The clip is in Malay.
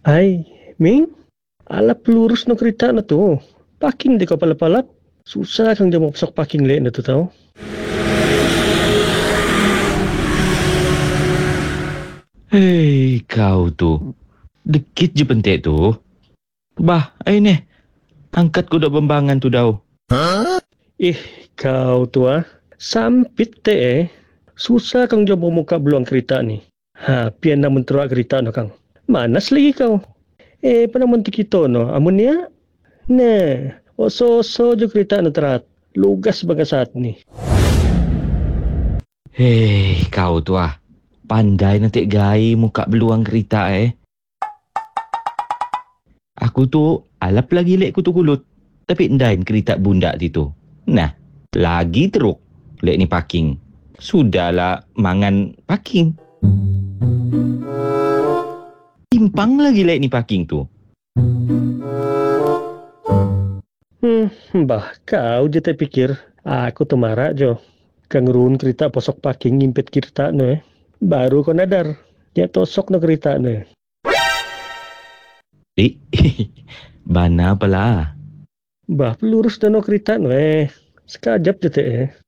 Hai, Ming, ala pelurus no kereta na to. Parking di ka palap-palap. Susah kang dia mau pasok parking late na to tau. Hei, kau tu. Dekit je pentek tu. Bah, ayo ni. Angkat kuda bembangan tu dah. Ih, kau tu Sampit Susah kang dia mau muka beluang kereta ni. Pian na menterak kereta no kang. Manas lagi kau. Pada menti kita no. Amun ya? Nah, oso-oso je kereta no terat. Lugas baga saat ni. Hei, kau tu Pandai nanti gai muka beluang kereta Aku tu alap lagi lek kutu kulut. Tapi ndain kereta bundak tu. Nah, lagi teruk lek ni parking. Sudahlah mangan parking. Timpang lagi lek ni parking tu. Bah, kau je tak pikir. Aku tu marah jo. Kang run kereta posok parking ngimpet kereta no Baru kau nadar. Dia tosok no kereta no. Eh, bana pala. Bah, pelurus dan no kereta no Sekajap je